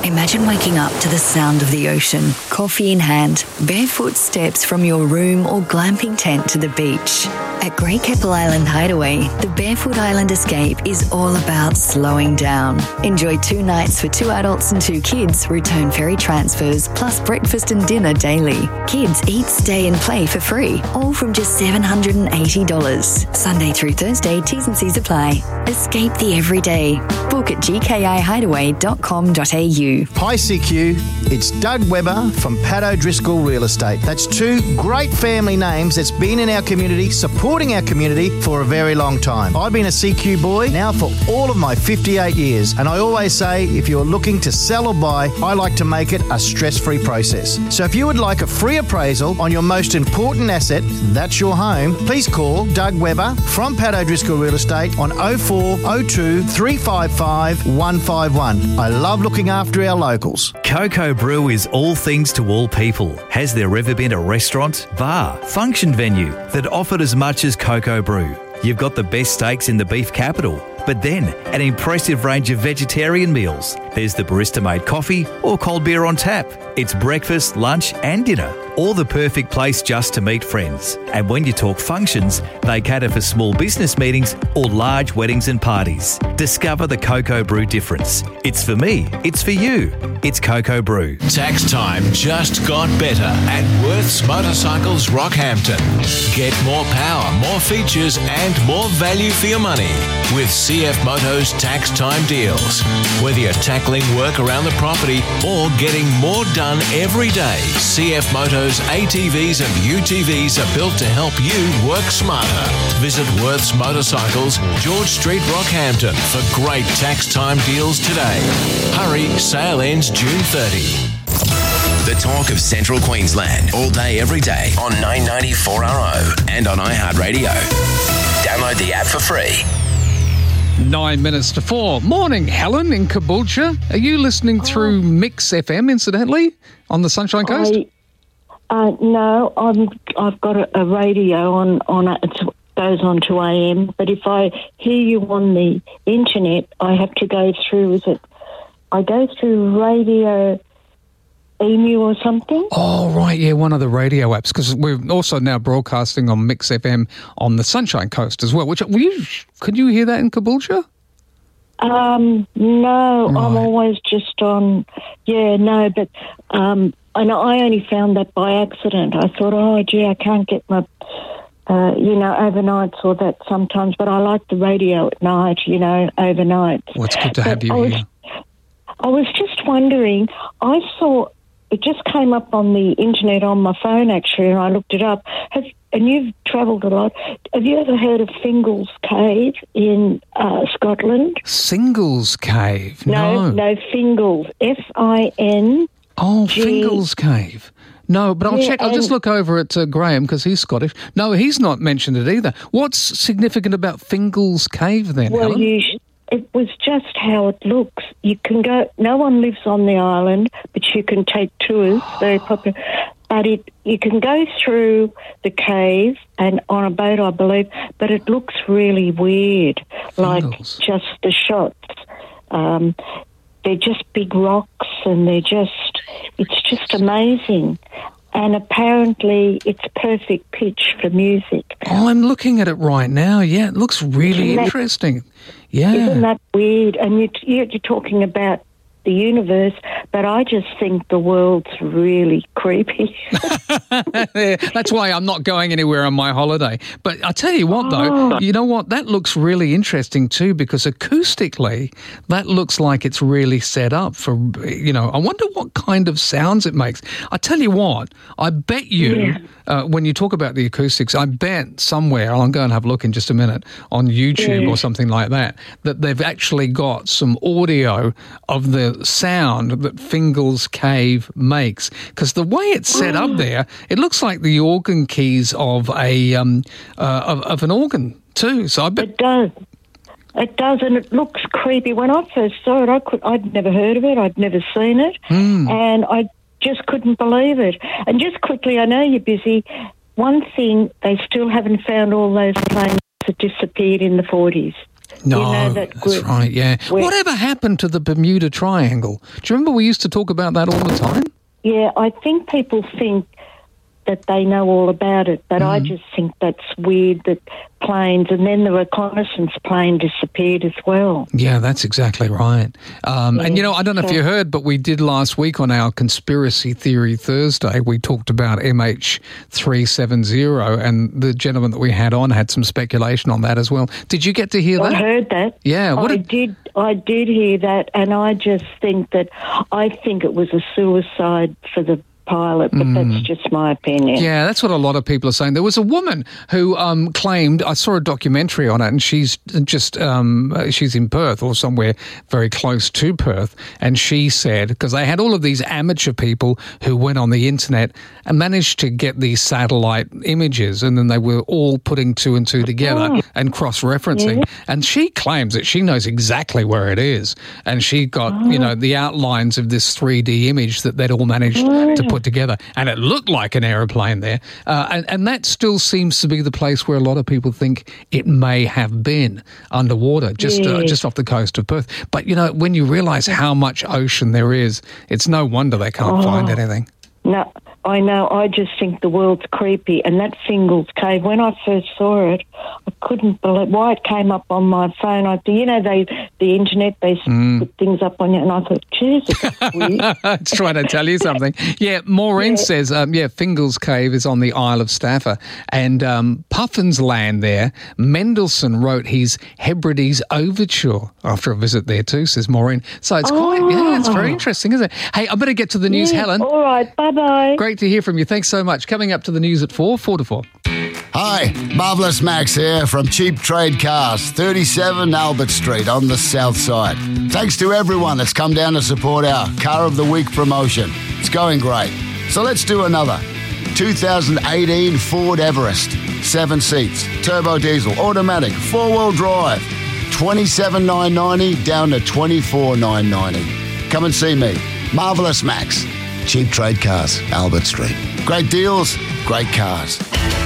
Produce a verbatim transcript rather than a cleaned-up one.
Imagine waking up to the sound of the ocean, coffee in hand, barefoot steps from your room or glamping tent to the beach. At Great Keppel Island Hideaway, the Barefoot Island Escape is all about slowing down. Enjoy two nights for two adults and two kids, return ferry transfers, plus breakfast and dinner daily. Kids eat, stay and play for free, all from just seven hundred eighty dollars. Sunday through Thursday, T's and C's apply. Escape the everyday. Book at g k i hideaway dot com dot a u. Hi C Q, it's Doug Webber from Pat O'Driscoll Real Estate. That's two great family names that's been in our community, supporting our community for a very long time. I've been a C Q boy now for all of my fifty-eight years, and I always say if you're looking to sell or buy, I like to make it a stress-free process. So if you would like a free appraisal on your most important asset, that's your home, please call Doug Webber from Pat O'Driscoll Real Estate on oh four oh two, three five five, one five one. I love looking after our locals. Coco Brew is all things to all people. Has there ever been a restaurant, bar, function venue that offered as much as Coco Brew? You've got the best steaks in the beef capital, but then an impressive range of vegetarian meals. There's the barista-made coffee or cold beer on tap. It's breakfast, lunch and dinner, or the perfect place just to meet friends. And when you talk functions, they cater for small business meetings or large weddings and parties. Discover the Coco Brew difference. It's for me. It's for you. It's Coco Brew. Tax time just got better at Worth's Motorcycles Rockhampton. Get more power, more features and more value for your money with C F Moto's tax time deals. Whether you're tackling work around the property or getting more done every day, C F Moto's A T Vs and U T Vs are built to help you work smarter. Visit Worth's Motorcycles, George Street, Rockhampton for great tax time deals today. Hurry, sale ends June thirtieth. The talk of Central Queensland, all day, every day on nine ninety-four R O and on iHeartRadio. Download the app for free. Nine minutes to four. Morning, Helen in Caboolture. Are you listening through Mix F M, incidentally, on the Sunshine Coast? I, uh, no, I'm, I've got a, a radio on, on it. It goes on to A M, but if I hear you on the internet, I have to go through, is it, I go through Radio Emu or something? Oh, right, yeah, one of the radio apps, because we're also now broadcasting on Mix F M on the Sunshine Coast as well. Which were you, could you hear that in Caboolture? Um, no, Right. I'm always just on, yeah, no, but um, and I only found that by accident. I thought, oh, gee, I can't get my, uh, you know, overnights or that sometimes, but I like the radio at night, you know, overnight. Well, it's good to But have you I was, here. I was just wondering, I saw, it just came up on the internet on my phone, actually, and I looked it up. Have, and you've travelled a lot. Have you ever heard of Fingal's Cave in uh, Scotland? Singles Cave? No, No. no, Fingal's. F I N. Oh, G- Fingal's Cave. No, but I'll Yeah, check. I'll just and- look over at uh, Graham because he's Scottish. No, he's not mentioned it either. What's significant about Fingal's Cave then, Well, Helen? you sh- it was just how it looks. You can go, no one lives on the island, but you can take tours, very popular. But it, you can go through the cave and on a boat, I believe, but it looks really weird, like Fingals. just the shots. Um, they're just big rocks and they're just, it's just amazing. And apparently it's perfect pitch for music. Oh, I'm looking at it right now. Yeah, it looks really Isn't that- interesting. Yeah. Isn't that weird? And you, you're talking about the universe, but I just think the world's really creepy. That's why I'm not going anywhere on my holiday. But I tell you what, though, Oh. you know what? That looks really interesting too, because acoustically, that looks like it's really set up for, you know, I wonder what kind of sounds it makes. I tell you what, I bet you, Yeah. uh, when you talk about the acoustics, I bet somewhere, I'll go and have a look in just a minute, on YouTube Yeah. or something like that, that they've actually got some audio of the sound that Fingal's Cave makes. Because the way it's set up there, it looks like the organ keys of a um, uh, of, of an organ too. So I bet. It does. It does, and it looks creepy. When I first saw it, I could, I'd never heard of it. I'd never seen it. And I just couldn't believe it. And just quickly, I know you're busy. One thing, they still haven't found all those planes that disappeared in the forties. No, you know, that that's group right, yeah. where- Whatever happened to the Bermuda Triangle? Do you remember we used to talk about that all the time? Yeah, I think people think that they know all about it, but Mm. I just think that's weird that planes, and then the reconnaissance plane disappeared as well. Yeah, that's exactly right. Um, and, you know, I don't know if so- you heard, but we did last week on our Conspiracy Theory Thursday, we talked about M H three seventy, and the gentleman that we had on had some speculation on that as well. Did you get to hear that? I heard that. Yeah, what I did- did. I did hear that, and I just think that I think it was a suicide for the pilot, but that's just my opinion. Yeah, that's what a lot of people are saying. There was a woman who um, claimed, I saw a documentary on it, and she's just, um, she's in Perth or somewhere very close to Perth, and she said, because they had all of these amateur people who went on the internet and managed to get these satellite images, and then they were all putting two and two together Oh. and cross-referencing, and she claims that she knows exactly where it is, and she got, you know, the outlines of this three D image that they'd all managed to put together, and it looked like an aeroplane there, uh, and, and that still seems to be the place where a lot of people think it may have been underwater, just uh, Yes. just off the coast of Perth. But you know, when you realise how much ocean there is, it's no wonder they can't find anything. No, I know. I just think the world's creepy. And that Fingal's Cave, when I first saw it, I couldn't believe why it came up on my phone. I, you know, they the internet, they Mm. put things up on you, and I thought, Jesus, that's weird. It's trying to tell you something. Yeah, Maureen Yeah. says, um, yeah, Fingal's Cave is on the Isle of Staffa, and um, Puffin's Land there. Mendelssohn wrote his Hebrides Overture after a visit there too, says Maureen. So it's quite, yeah, it's very interesting, isn't it? Hey, I better get to the news, Yeah, Helen. All right, bye-bye. Great to hear from you. Thanks so much. Coming up to the news at four, four to four. Hi, Marvellous Max here from Cheap Trade Cars, thirty-seven Albert Street on the south side. Thanks to everyone that's come down to support our Car of the Week promotion. It's going great. So let's do another. two thousand eighteen Ford Everest, seven seats, turbo diesel, automatic, four-wheel drive, twenty-seven thousand nine hundred ninety down to twenty-four thousand nine hundred ninety. Come and see me, Marvellous Max, Cheap Trade Cars, Albert Street. Great deals, great cars.